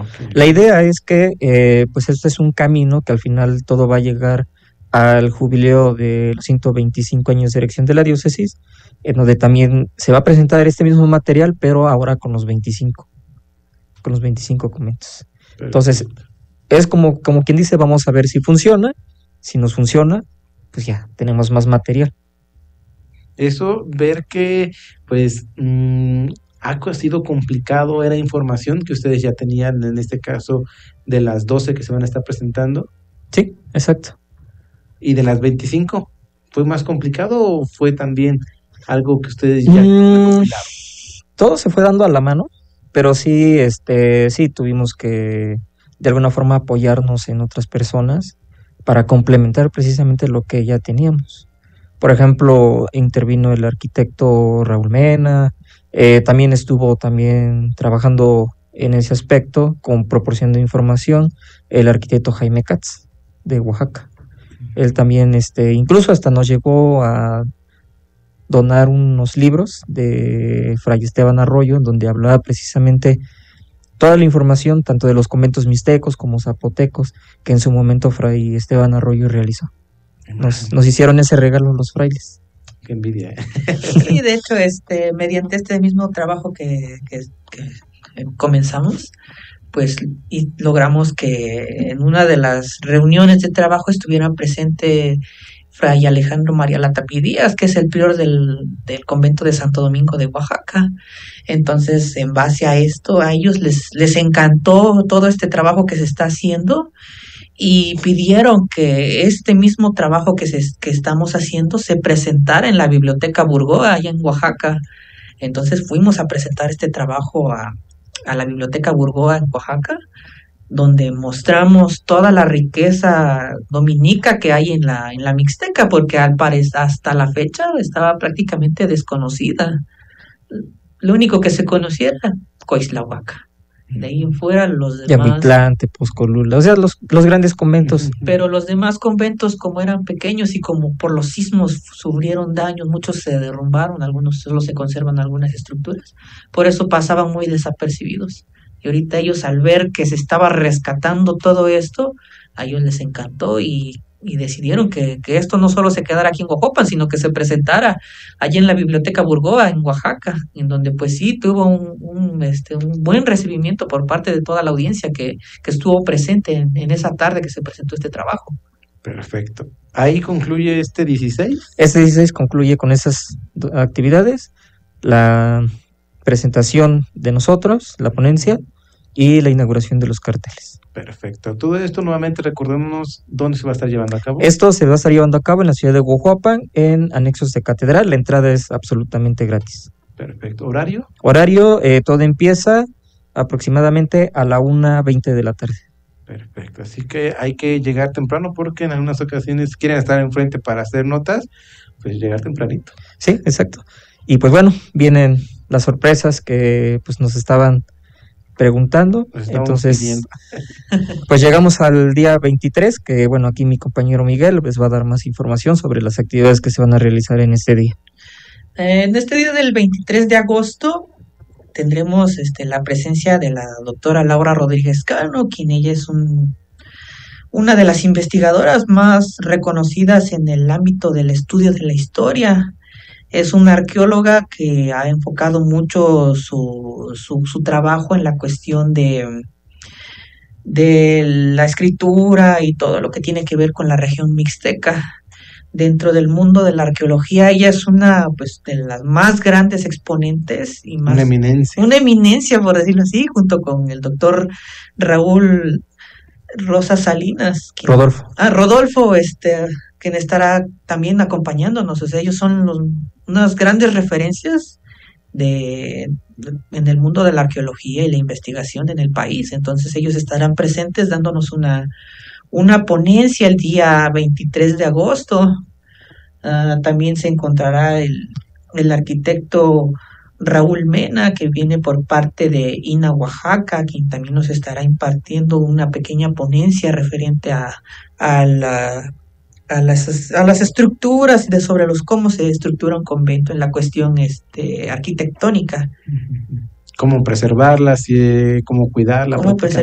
Okay. La idea es que pues este es un camino que al final todo va a llegar al jubileo de los 125 años de erección de la diócesis, en donde también se va a presentar este mismo material, pero ahora con los 25 conventos. Perfecto. Entonces, es como quien dice, vamos a ver si funciona. Si nos funciona, pues ya tenemos más material. Eso, ver que pues ha sido complicado, era información que ustedes ya tenían, en este caso, de las 12 que se van a estar presentando. Sí, exacto. ¿Y de las 25? ¿Fue más complicado o fue también algo que ustedes ya recopilaron? Todo se fue dando a la mano, pero sí, sí tuvimos que de alguna forma apoyarnos en otras personas para complementar precisamente lo que ya teníamos. Por ejemplo, intervino el arquitecto Raúl Mena, también estuvo trabajando en ese aspecto, proporcionando información, el arquitecto Jaime Katz, de Oaxaca. Él también, incluso hasta nos llegó a donar unos libros de Fray Esteban Arroyo, en donde hablaba precisamente toda la información, tanto de los conventos mixtecos como zapotecos, que en su momento Fray Esteban Arroyo realizó. Nos hicieron ese regalo los frailes. Qué envidia. Sí, de hecho, mediante este mismo trabajo que comenzamos, pues y logramos que en una de las reuniones de trabajo estuviera presente Fray Alejandro María Latapí Díaz, que es el prior del convento de Santo Domingo de Oaxaca. Entonces, en base a esto, a ellos les encantó todo este trabajo que se está haciendo y pidieron que este mismo trabajo que estamos haciendo se presentara en la Biblioteca Burgoa, allá en Oaxaca. Entonces fuimos a presentar este trabajo a la Biblioteca Burgoa en Oaxaca, donde mostramos toda la riqueza dominica que hay en la Mixteca, porque al parecer hasta la fecha estaba prácticamente desconocida. Lo único que se conocía era Coixtlahuaca. De ahí en fuera los demás. Yamitlán, Tepozcolula, o sea, los grandes conventos. Pero los demás conventos, como eran pequeños y como por los sismos sufrieron daños, muchos se derrumbaron, algunos solo se conservan algunas estructuras. Por eso pasaban muy desapercibidos. Y ahorita ellos, al ver que se estaba rescatando todo esto, a ellos les encantó y decidieron que esto no solo se quedara aquí en Oaxaca, sino que se presentara allí en la Biblioteca Burgoa, en Oaxaca, en donde pues sí tuvo un buen recibimiento por parte de toda la audiencia que estuvo presente en esa tarde que se presentó este trabajo. Perfecto. ¿Ahí concluye este 16? Este 16 concluye con esas actividades, la presentación de nosotros, la ponencia y la inauguración de los carteles. Perfecto. Todo esto nuevamente recordémonos dónde se va a estar llevando a cabo. Esto se va a estar llevando a cabo en la ciudad de Oaxaca, en anexos de catedral. La entrada es absolutamente gratis. Perfecto. ¿Horario? Horario, todo empieza aproximadamente a la 1:20 de la tarde. Perfecto. Así que hay que llegar temprano porque en algunas ocasiones quieren estar enfrente para hacer notas, pues llegar tempranito. Sí, exacto. Y pues bueno, vienen las sorpresas que pues nos estaban preguntando, entonces pues llegamos al día 23, que bueno, aquí mi compañero Miguel les va a dar más información sobre las actividades que se van a realizar en este día. En este día del 23 de agosto tendremos la presencia de la doctora Laura Rodríguez Cano, quien ella es una de las investigadoras más reconocidas en el ámbito del estudio de la historia. Es una arqueóloga que ha enfocado mucho su trabajo en la cuestión de la escritura y todo lo que tiene que ver con la región mixteca. Dentro del mundo de la arqueología, ella es una pues de las más grandes exponentes y más una eminencia, por decirlo así, junto con el doctor Raúl Rosa Salinas. Rodolfo, quien estará también acompañándonos. O sea, ellos son unas grandes referencias en el mundo de la arqueología y la investigación en el país. Entonces ellos estarán presentes dándonos una ponencia el día 23 de agosto. También se encontrará el arquitecto Raúl Mena, que viene por parte de INA Oaxaca, quien también nos estará impartiendo una pequeña ponencia referente a las estructuras sobre cómo se estructura un convento en la cuestión arquitectónica. Cómo preservarlas y cómo cuidarlas.